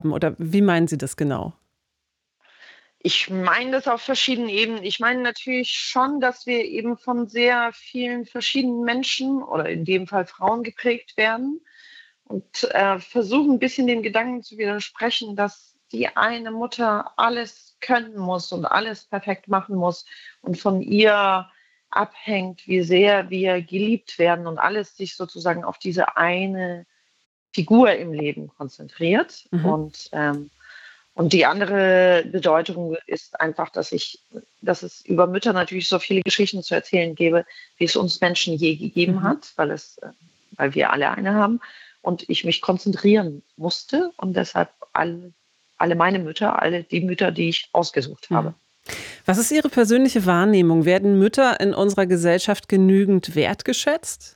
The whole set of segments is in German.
Oder wie meinen Sie das genau? Ich meine das auf verschiedenen Ebenen. Ich meine natürlich schon, dass wir eben von sehr vielen verschiedenen Menschen oder in dem Fall Frauen geprägt werden und versuchen ein bisschen dem Gedanken zu widersprechen, dass die eine Mutter alles können muss und alles perfekt machen muss und von ihr abhängt, wie sehr wir geliebt werden und alles sich sozusagen auf diese eine Figur im Leben konzentriert. Mhm. Und die andere Bedeutung ist einfach, dass es über Mütter natürlich so viele Geschichten zu erzählen gäbe, wie es uns Menschen je gegeben Mhm. hat, weil wir alle eine haben. Und ich mich konzentrieren musste und deshalb alle meine Mütter, alle die Mütter, die ich ausgesucht habe. Mhm. Was ist Ihre persönliche Wahrnehmung? Werden Mütter in unserer Gesellschaft genügend wertgeschätzt?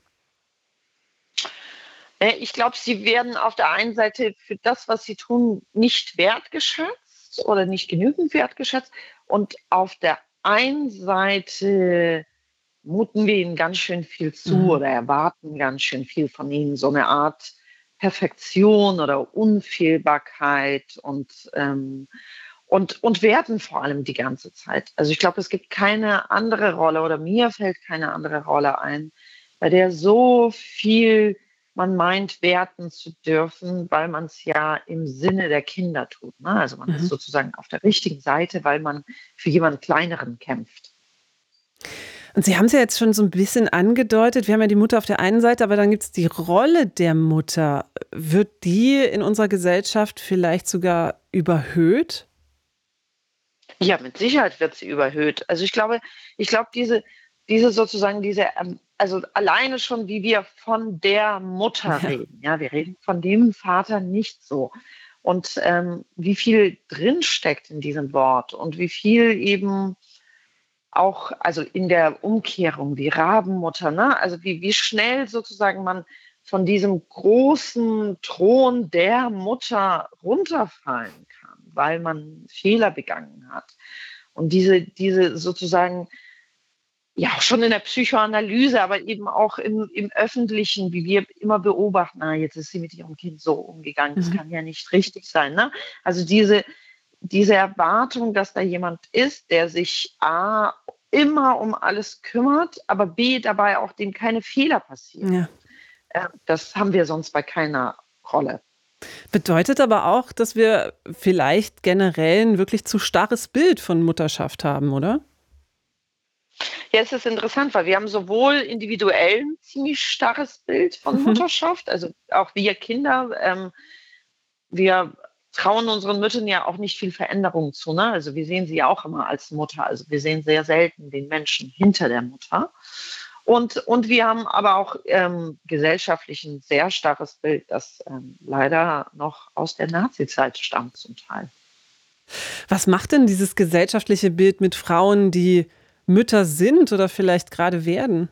Ich glaube, sie werden auf der einen Seite für das, was sie tun, nicht wertgeschätzt oder nicht genügend wertgeschätzt. Und auf der einen Seite muten wir ihnen ganz schön viel zu Mhm. oder erwarten ganz schön viel von ihnen, so eine Art Perfektion oder Unfehlbarkeit und werten vor allem die ganze Zeit. Also ich glaube, es gibt keine andere Rolle oder mir fällt keine andere Rolle ein, bei der so viel man meint, werten zu dürfen, weil man es ja im Sinne der Kinder tut. Ne? Also man ist Mhm. sozusagen auf der richtigen Seite, weil man für jemanden Kleineren kämpft. Und Sie haben es ja jetzt schon so ein bisschen angedeutet. Wir haben ja die Mutter auf der einen Seite, aber dann gibt es die Rolle der Mutter. Wird die in unserer Gesellschaft vielleicht sogar überhöht? Ja, mit Sicherheit wird sie überhöht. Also ich glaube, also alleine schon, wie wir von der Mutter Ja. reden. Ja, wir reden von dem Vater nicht so. Und wie viel drinsteckt in diesem Wort und wie viel eben auch, also in der Umkehrung, die Rabenmutter, ne? Also wie schnell sozusagen man von diesem großen Thron der Mutter runterfallen kann, weil man Fehler begangen hat. Und diese sozusagen, ja, schon in der Psychoanalyse, aber eben auch im Öffentlichen, wie wir immer beobachten, jetzt ist sie mit ihrem Kind so umgegangen, das Mhm. kann ja nicht richtig sein. Ne? Also diese Erwartung, dass da jemand ist, der sich A, immer um alles kümmert, aber B, dabei auch dem keine Fehler passieren. Ja. Das haben wir sonst bei keiner Rolle. Bedeutet aber auch, dass wir vielleicht generell ein wirklich zu starres Bild von Mutterschaft haben, oder? Ja, es ist interessant, weil wir haben sowohl individuell ein ziemlich starres Bild von Mutterschaft, also auch wir Kinder, wir trauen unseren Müttern ja auch nicht viel Veränderung zu. Ne? Also wir sehen sie ja auch immer als Mutter. Also wir sehen sehr selten den Menschen hinter der Mutter. Und wir haben aber auch gesellschaftlich ein sehr starres Bild, das leider noch aus der Nazizeit stammt zum Teil. Was macht denn dieses gesellschaftliche Bild mit Frauen, die Mütter sind oder vielleicht gerade werden?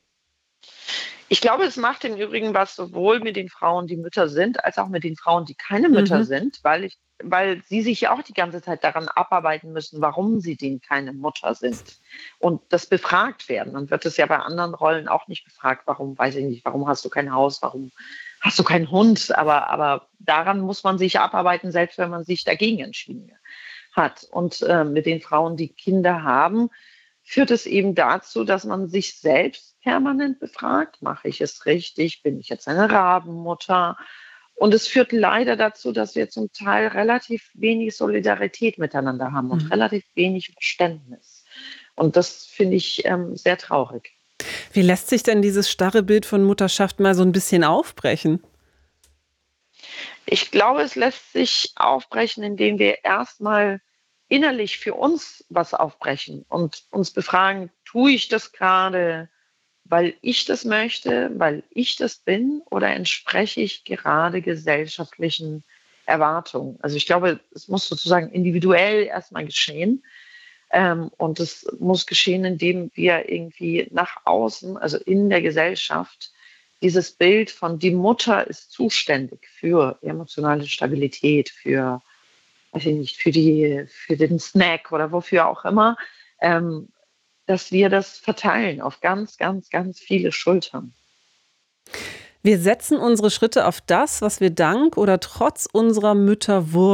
Ich glaube, es macht im Übrigen was sowohl mit den Frauen, die Mütter sind, als auch mit den Frauen, die keine Mütter Mhm. sind, weil sie sich ja auch die ganze Zeit daran abarbeiten müssen, warum sie denn keine Mutter sind. Und das befragt werden. Dann wird es ja bei anderen Rollen auch nicht befragt, warum, weiß ich nicht, warum hast du kein Haus, warum hast du keinen Hund? Aber daran muss man sich abarbeiten, selbst wenn man sich dagegen entschieden hat. Und mit den Frauen, die Kinder haben, führt es eben dazu, dass man sich selbst permanent befragt, mache ich es richtig, bin ich jetzt eine Rabenmutter? Und es führt leider dazu, dass wir zum Teil relativ wenig Solidarität miteinander haben und Mhm. relativ wenig Verständnis. Und das finde ich sehr traurig. Wie lässt sich denn dieses starre Bild von Mutterschaft mal so ein bisschen aufbrechen? Ich glaube, es lässt sich aufbrechen, indem wir erstmal innerlich für uns was aufbrechen und uns befragen, tue ich das gerade, weil ich das möchte, weil ich das bin, oder entspreche ich gerade gesellschaftlichen Erwartungen? Also ich glaube, es muss sozusagen individuell erstmal geschehen. Und es muss geschehen, indem wir irgendwie nach außen, also in der Gesellschaft, dieses Bild von die Mutter ist zuständig für emotionale Stabilität, für, weiß ich nicht, für den Snack oder wofür auch immer, ähm, dass wir das verteilen auf ganz, ganz, ganz viele Schultern. Wir setzen unsere Schritte auf das, was wir dank oder trotz unserer Mütter